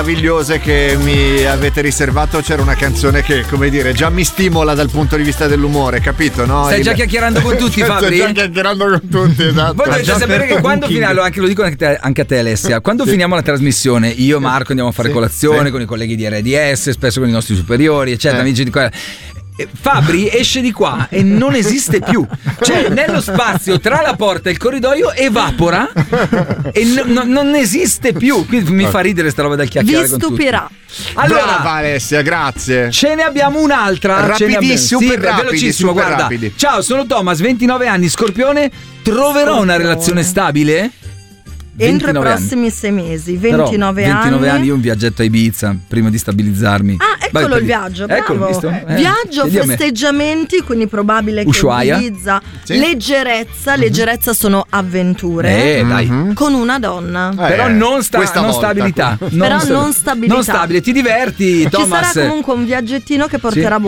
meravigliose che mi avete riservato. C'era una canzone che, come dire, già mi stimola dal punto di vista dell'umore, capito? No? Stai già chiacchierando con tutti, Fabri? Sto già chiacchierando con tutti, esatto. Voi dovete sapere che quando finiamo, anche lo dico anche a te Alessia, quando finiamo la trasmissione, io e Marco andiamo a fare colazione con i colleghi di RDS, spesso con i nostri superiori, eccetera, amici di qua. Fabri esce di qua e non esiste più, cioè nello spazio tra la porta e il corridoio evapora e non esiste più, quindi mi fa ridere sta roba del chiacchierare con tutti. Vi stupirà. Allora, brava Alessia, grazie. Ce ne abbiamo un'altra, rapidissimo, velocissimo, guarda. Rapidi. Ciao, sono Thomas, 29 anni, Scorpione, troverò una relazione stabile? Entro i prossimi 6 mesi, 29 anni. Io un viaggetto a Ibiza prima di stabilizzarmi. Eccolo il viaggio, bravo. Eccolo, visto? Viaggio, festeggiamenti, quindi probabile che utilizza leggerezza sono avventure dai. con una donna. Però non stabilità. Non stabilità. Non stabile, ti diverti, Thomas. Ci sarà comunque un viaggettino che porterà